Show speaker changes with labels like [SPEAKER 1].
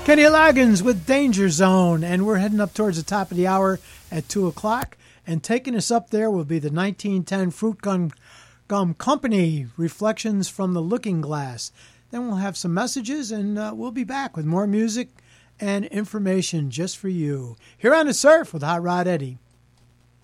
[SPEAKER 1] Kenny Loggins with Danger Zone, and we're heading up towards the top of the hour at 2 o'clock. And taking us up there will be the 1910 Fruit Gum Company, Reflections from the Looking Glass. Then we'll have some messages, and we'll be back with more music and information just for you. Here on The Surf with Hot Rod Eddie.